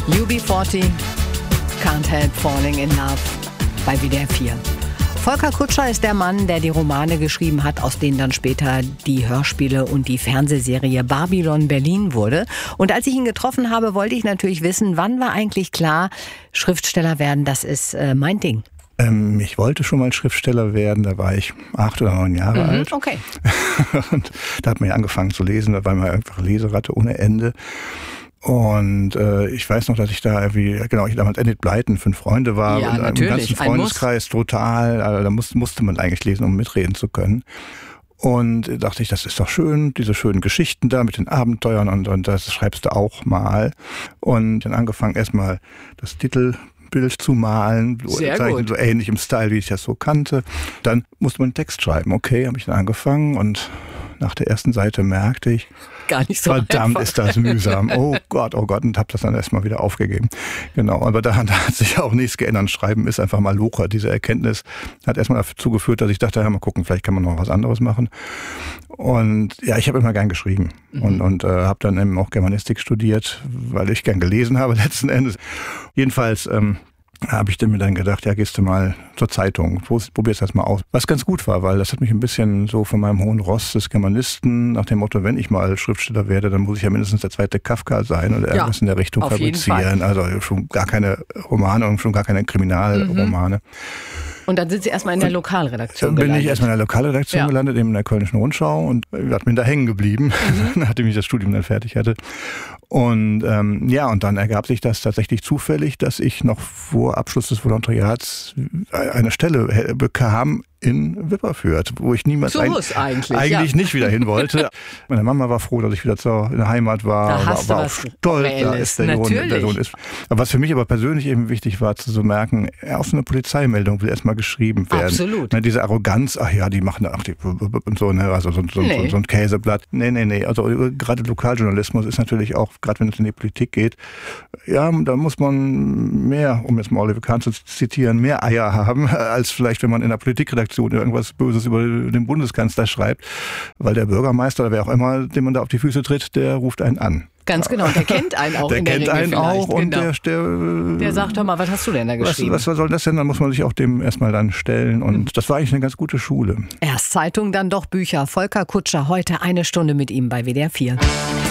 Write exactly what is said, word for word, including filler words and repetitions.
U B vierzig, Can't Help Falling in Love bei W D R vier. Volker Kutscher ist der Mann, der die Romane geschrieben hat, aus denen dann später die Hörspiele und die Fernsehserie Babylon Berlin wurde. Und als ich ihn getroffen habe, wollte ich natürlich wissen, wann war eigentlich klar, Schriftsteller werden, das ist äh, mein Ding. Ähm, ich wollte schon mal Schriftsteller werden, da war ich acht oder neun Jahre mhm, alt. Okay. Und da hat man ja angefangen zu lesen, da war man einfach Leseratte ohne Ende. Und äh, ich weiß noch, dass ich da irgendwie, genau, ich damals Enid Blyton, Fünf Freunde war. Ja, und natürlich. im ganzen Freundeskreis total, also da musste, musste man eigentlich lesen, um mitreden zu können. Und dachte ich, das ist doch schön, diese schönen Geschichten da mit den Abenteuern und, und das schreibst du auch mal. Und dann angefangen erstmal das Titelbild zu malen, Sehr gut. So ähnlich im Style, wie ich das so kannte. Dann musste man einen Text schreiben. Okay, habe ich dann angefangen und nach der ersten Seite merkte ich, Gar nicht so verdammt einfach. ist das mühsam. Oh Gott, oh Gott. Und habe das dann erstmal wieder aufgegeben. Genau, aber da, da hat sich auch nichts geändert. Schreiben ist einfach mal Locher. Diese Erkenntnis hat erstmal dazu geführt, dass ich dachte, ja, mal gucken, vielleicht kann man noch was anderes machen. Und ja, ich habe immer gern geschrieben. Mhm. Und, und äh, habe dann eben auch Germanistik studiert, weil ich gern gelesen habe letzten Endes. Jedenfalls ähm, habe ich dann mir dann gedacht, ja, gehst du mal zur Zeitung, probierst das mal aus. Was ganz gut war, weil das hat mich ein bisschen so von meinem hohen Ross des Germanisten nach dem Motto, wenn ich mal Schriftsteller werde, dann muss ich ja mindestens der zweite Kafka sein oder irgendwas ja, in der Richtung fabrizieren. Also schon gar keine Romane und schon gar keine Kriminalromane. Mhm. Und dann sind Sie erstmal in der Lokalredaktion gelandet? Bin ich erstmal in der Lokalredaktion ja. gelandet, eben in der Kölnischen Rundschau und bin da hängen geblieben, mhm. nachdem ich das Studium dann fertig hatte. Und ähm, ja, und dann ergab sich das tatsächlich zufällig, dass ich noch vor Abschluss des Volontariats eine Stelle bekam in Wipperfürth, wo ich niemals so ein, eigentlich, eigentlich ja. nicht wieder hin wollte. Meine Mama war froh, dass ich wieder zur, in der Heimat war, da war, hast war du auch was stolz, da Reelles. ist der Sohn, der Sohn ist. Aber was für mich aber persönlich eben wichtig war, zu so merken, auch so eine Polizeimeldung will erstmal geschrieben werden. Absolut. Ne, diese Arroganz, ach ja, die machen ach, die, und so, ne, also so, so, nee. so, so ein Käseblatt. Nee, nee, nee, also gerade Lokaljournalismus ist natürlich auch, gerade wenn es in die Politik geht, ja, da muss man mehr, um jetzt mal Oliver Kahn zu zitieren, mehr Eier haben, als vielleicht, wenn man in der Politikredaktion irgendwas Böses über den Bundeskanzler schreibt, weil der Bürgermeister oder wer auch immer, dem man da auf die Füße tritt, der ruft einen an. Ganz genau, der kennt einen auch der in der kennt Regel einen vielleicht. auch und genau. der, der, der sagt, hör mal, was hast du denn da geschrieben? Was, was soll das denn? Dann muss man sich auch dem erstmal dann stellen und mhm. das war eigentlich eine ganz gute Schule. Erst Zeitung, dann doch Bücher. Volker Kutscher, heute eine Stunde mit ihm bei W D R vier.